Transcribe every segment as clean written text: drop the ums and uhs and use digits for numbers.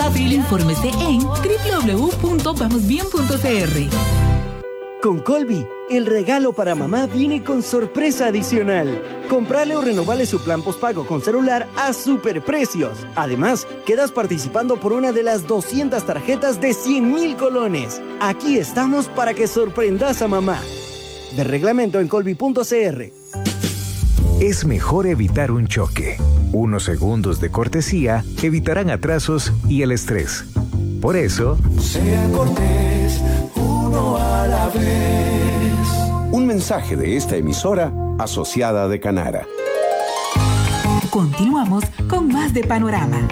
afiliados. Infórmese en www.vamosbien.cr. Con Colby, el regalo para mamá viene con sorpresa adicional. Comprale o renovale su plan postpago con celular a superprecios. Además, quedas participando por una de las 200 tarjetas de 100,000 colones. Aquí estamos para que sorprendas a mamá. De reglamento en colby.cr. Es mejor evitar un choque. Unos segundos de cortesía evitarán atrasos y el estrés. Por eso, sea cortés, uno a la vez. Un mensaje de esta emisora asociada de Canara. Continuamos con más de Panorama.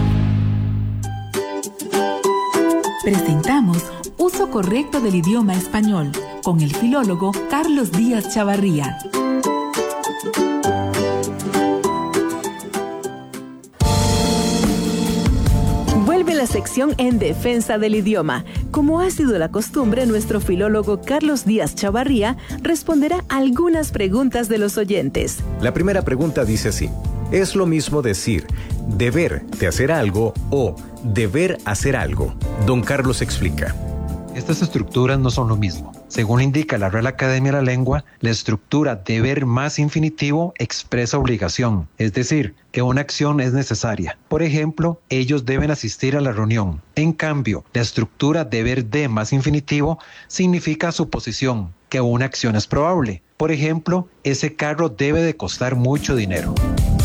Presentamos Uso correcto del idioma español con el filólogo Carlos Díaz Chavarría. Vuelve la sección En Defensa del Idioma. Como ha sido la costumbre, nuestro filólogo Carlos Díaz Chavarría responderá algunas preguntas de los oyentes. La primera pregunta dice así: ¿es lo mismo decir deber de hacer algo o deber hacer algo? Don Carlos explica. Estas estructuras no son lo mismo. Según indica la Real Academia de la Lengua, la estructura deber más infinitivo expresa obligación, es decir, que una acción es necesaria. Por ejemplo, ellos deben asistir a la reunión. En cambio, la estructura deber de más infinitivo significa suposición, que una acción es probable. Por ejemplo, ese carro debe de costar mucho dinero.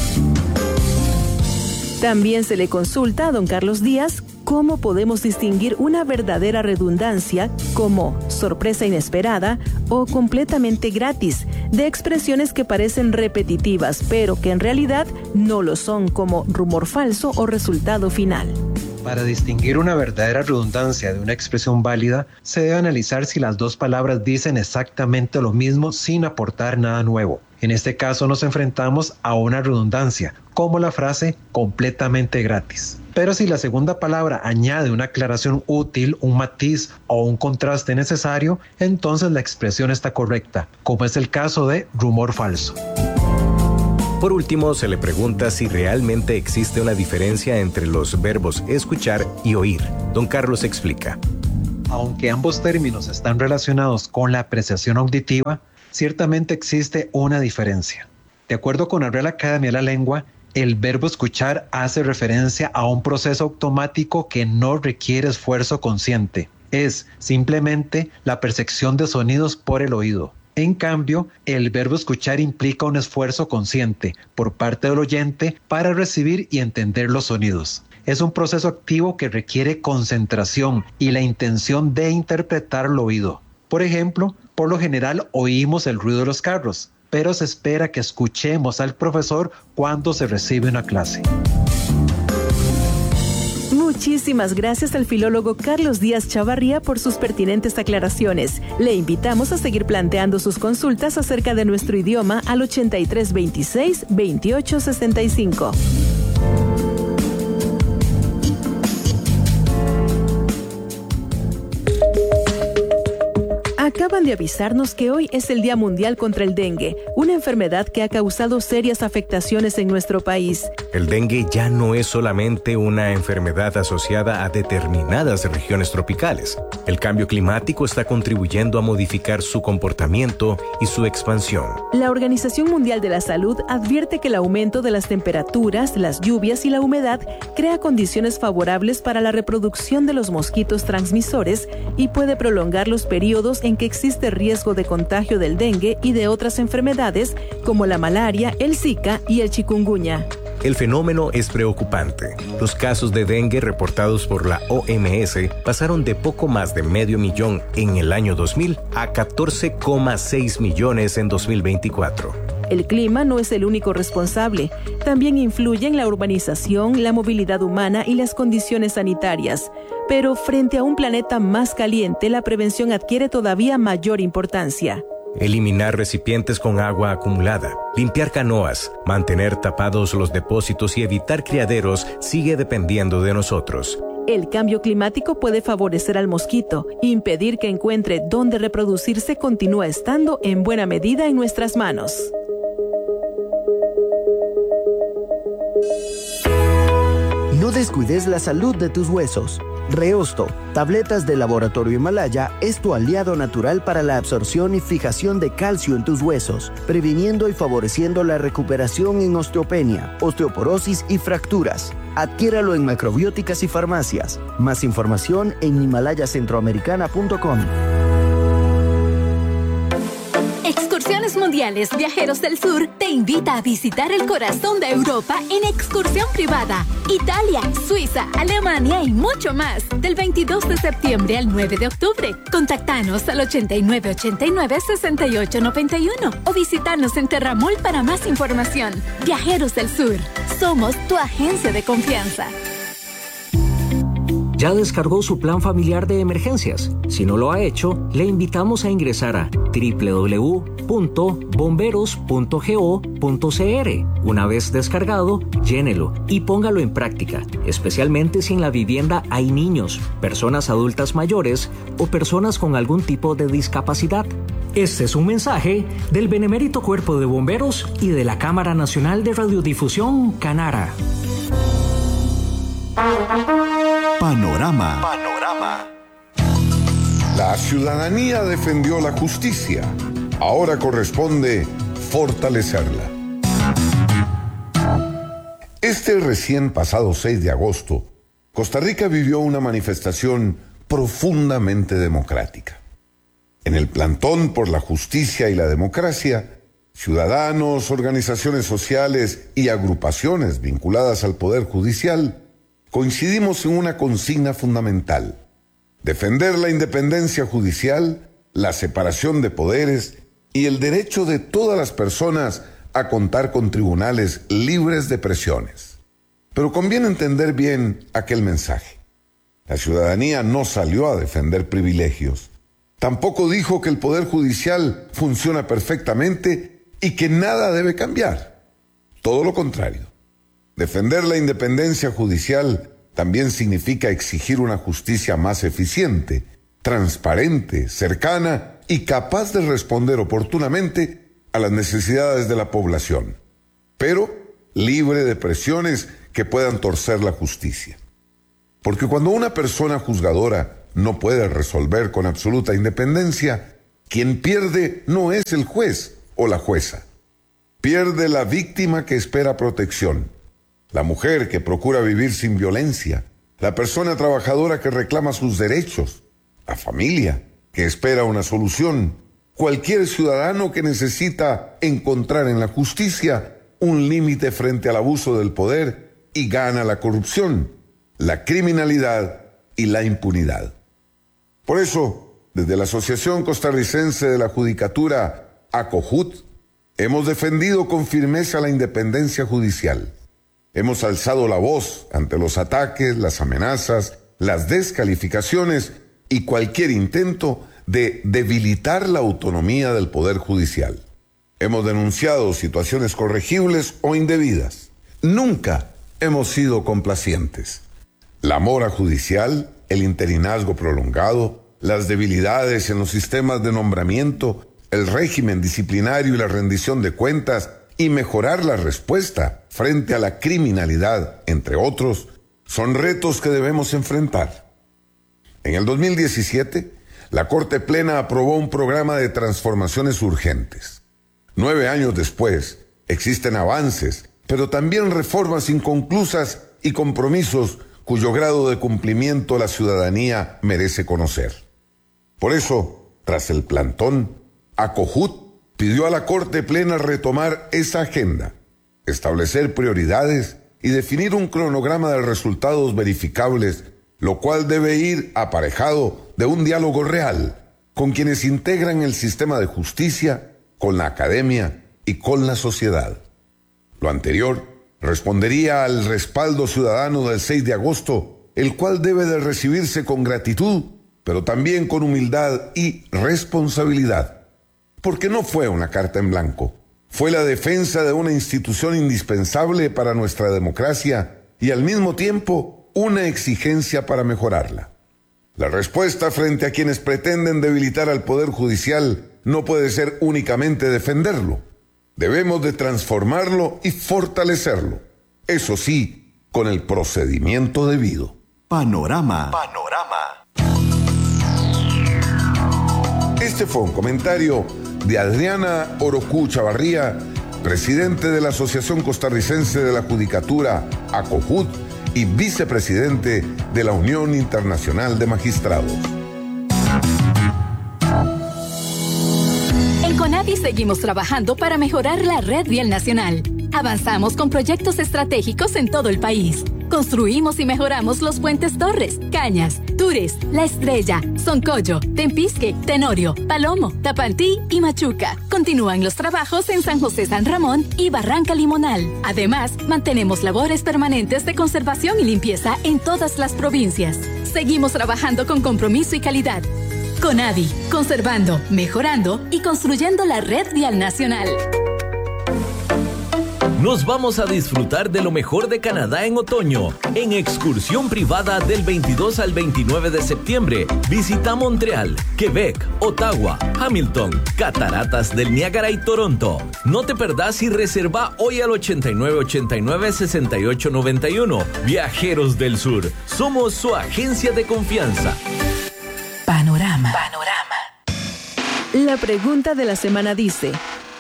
También se le consulta a don Carlos Díaz cómo podemos distinguir una verdadera redundancia como sorpresa inesperada o completamente gratis, de expresiones que parecen repetitivas, pero que en realidad no lo son, como rumor falso o resultado final. Para distinguir una verdadera redundancia de una expresión válida, se debe analizar si las dos palabras dicen exactamente lo mismo sin aportar nada nuevo. En este caso nos enfrentamos a una redundancia, como la frase completamente gratis. Pero si la segunda palabra añade una aclaración útil, un matiz o un contraste necesario, entonces la expresión está correcta, como es el caso de rumor falso. Por último, se le pregunta si realmente existe una diferencia entre los verbos escuchar y oír. Don Carlos explica. Aunque ambos términos están relacionados con la apreciación auditiva, ciertamente existe una diferencia. De acuerdo con la Real Academia de la Lengua, el verbo escuchar hace referencia a un proceso automático que no requiere esfuerzo consciente. Es simplemente la percepción de sonidos por el oído. En cambio, el verbo escuchar implica un esfuerzo consciente por parte del oyente para recibir y entender los sonidos. Es un proceso activo que requiere concentración y la intención de interpretar el oído. Por ejemplo, por lo general oímos el ruido de los carros, pero se espera que escuchemos al profesor cuando se recibe una clase. Muchísimas gracias al filólogo Carlos Díaz Chavarría por sus pertinentes aclaraciones. Le invitamos a seguir planteando sus consultas acerca de nuestro idioma al 8326-2865. Acaban de avisarnos que hoy es el Día Mundial contra el Dengue, una enfermedad que ha causado serias afectaciones en nuestro país. El dengue ya no es solamente una enfermedad asociada a determinadas regiones tropicales. El cambio climático está contribuyendo a modificar su comportamiento y su expansión. La Organización Mundial de la Salud advierte que el aumento de las temperaturas, las lluvias y la humedad crea condiciones favorables para la reproducción de los mosquitos transmisores y puede prolongar los periodos en que existe riesgo de contagio del dengue y de otras enfermedades como la malaria, el Zika y el chikungunya. El fenómeno es preocupante. Los casos de dengue reportados por la OMS pasaron de poco más de 500,000 en el año 2000 a 14,6 millones en 2024. El clima no es el único responsable. También influyen la urbanización, la movilidad humana y las condiciones sanitarias. Pero frente a un planeta más caliente, la prevención adquiere todavía mayor importancia. Eliminar recipientes con agua acumulada, limpiar canoas, mantener tapados los depósitos y evitar criaderos sigue dependiendo de nosotros. El cambio climático puede favorecer al mosquito. Impedir que encuentre dónde reproducirse continúa estando en buena medida en nuestras manos. No descuides cuides la salud de tus huesos. Reosto, tabletas de Laboratorio Himalaya, es tu aliado natural para la absorción y fijación de calcio en tus huesos, previniendo y favoreciendo la recuperación en osteopenia, osteoporosis y fracturas. Adquiéralo en macrobióticas y farmacias. Más información en himalayacentroamericana.com. Excursiones Mundiales Viajeros del Sur te invita a visitar el corazón de Europa en excursión privada. Italia, Suiza, Alemania y mucho más. Del 22 de septiembre al 9 de octubre. Contactanos al 8989-6891 o visitanos en Terramol para más información. Viajeros del Sur. Somos tu agencia de confianza. ¿Ya descargó su plan familiar de emergencias? Si no lo ha hecho, le invitamos a ingresar a www.bomberos.go.cr. Una vez descargado, llénelo y póngalo en práctica, especialmente si en la vivienda hay niños, personas adultas mayores o personas con algún tipo de discapacidad. Este es un mensaje del Benemérito Cuerpo de Bomberos y de la Cámara Nacional de Radiodifusión, Canara. Panorama. La ciudadanía defendió la justicia. Ahora corresponde fortalecerla. Este recién pasado 6 de agosto, Costa Rica vivió una manifestación profundamente democrática. En el plantón por la justicia y la democracia, ciudadanos, organizaciones sociales y agrupaciones vinculadas al Poder Judicial coincidimos en una consigna fundamental: defender la independencia judicial, la separación de poderes y el derecho de todas las personas a contar con tribunales libres de presiones. Pero conviene entender bien aquel mensaje. La ciudadanía no salió a defender privilegios. Tampoco dijo que el Poder Judicial funciona perfectamente y que nada debe cambiar. Todo lo contrario. Defender la independencia judicial también significa exigir una justicia más eficiente, transparente, cercana y capaz de responder oportunamente a las necesidades de la población, pero libre de presiones que puedan torcer la justicia. Porque cuando una persona juzgadora no puede resolver con absoluta independencia, quien pierde no es el juez o la jueza. Pierde la víctima que espera protección, la mujer que procura vivir sin violencia, la persona trabajadora que reclama sus derechos, la familia que espera una solución, cualquier ciudadano que necesita encontrar en la justicia un límite frente al abuso del poder y gana la corrupción, la criminalidad y la impunidad. Por eso, desde la Asociación Costarricense de la Judicatura, ACOJUT, hemos defendido con firmeza la independencia judicial. Hemos alzado la voz ante los ataques, las amenazas, las descalificaciones y cualquier intento de debilitar la autonomía del Poder Judicial. Hemos denunciado situaciones corregibles o indebidas. Nunca hemos sido complacientes. La mora judicial, el interinazgo prolongado, las debilidades en los sistemas de nombramiento, el régimen disciplinario y la rendición de cuentas y mejorar la respuesta frente a la criminalidad, entre otros, son retos que debemos enfrentar. En el 2017, la Corte Plena aprobó un programa de transformaciones urgentes. 9 años después, existen avances, pero también reformas inconclusas y compromisos cuyo grado de cumplimiento la ciudadanía merece conocer. Por eso, tras el plantón, ACOJUT pidió a la Corte Plena retomar esa agenda, establecer prioridades y definir un cronograma de resultados verificables, lo cual debe ir aparejado de un diálogo real con quienes integran el sistema de justicia, con la academia y con la sociedad. Lo anterior respondería al respaldo ciudadano del 6 de agosto, el cual debe de recibirse con gratitud, pero también con humildad y responsabilidad. Porque no fue una carta en blanco, fue la defensa de una institución indispensable para nuestra democracia y al mismo tiempo una exigencia para mejorarla. La respuesta frente a quienes pretenden debilitar al Poder Judicial no puede ser únicamente defenderlo. Debemos de transformarlo y fortalecerlo. Eso sí, con el procedimiento debido. Panorama. Este fue un comentario de Adriana Orocu Chavarría, presidente de la Asociación Costarricense de la Judicatura, ACOJUD, y vicepresidente de la Unión Internacional de Magistrados. En CONAVI seguimos trabajando para mejorar la red vial nacional. Avanzamos con proyectos estratégicos en todo el país. Construimos y mejoramos los puentes Torres, Cañas, Tures, La Estrella, Soncoyo, Tempisque, Tenorio, Palomo, Tapantí y Machuca. Continúan los trabajos en San José San Ramón y Barranca Limonal. Además, mantenemos labores permanentes de conservación y limpieza en todas las provincias. Seguimos trabajando con compromiso y calidad. CONAVI, conservando, mejorando y construyendo la red vial nacional. Nos vamos a disfrutar de lo mejor de Canadá en otoño, en excursión privada del 22 al 29 de septiembre. Visita Montreal, Quebec, Ottawa, Hamilton, Cataratas del Niágara y Toronto. No te perdás y reserva hoy al 8989-6891. Viajeros del Sur, somos su agencia de confianza. Panorama. La pregunta de la semana dice: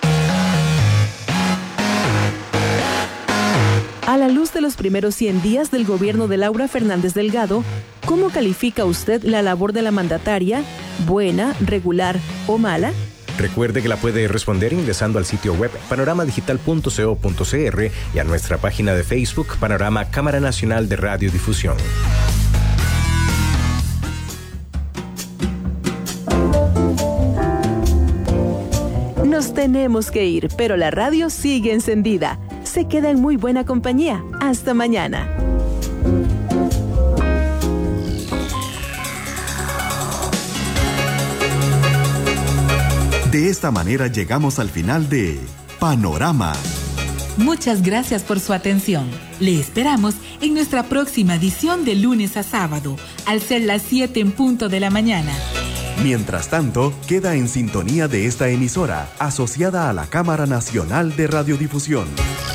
a la luz de los primeros 100 días del gobierno de Laura Fernández Delgado, ¿cómo califica usted la labor de la mandataria? ¿Buena, regular o mala? Recuerde que la puede responder ingresando al sitio web panoramadigital.co.cr y a nuestra página de Facebook Panorama Cámara Nacional de Radiodifusión. Nos tenemos que ir, pero la radio sigue encendida. Se queda en muy buena compañía. Hasta mañana. De esta manera llegamos al final de Panorama. Muchas gracias por su atención. Le esperamos en nuestra próxima edición de lunes a sábado, al ser las 7 en punto de la mañana. Mientras tanto, queda en sintonía de esta emisora, asociada a la Cámara Nacional de Radiodifusión.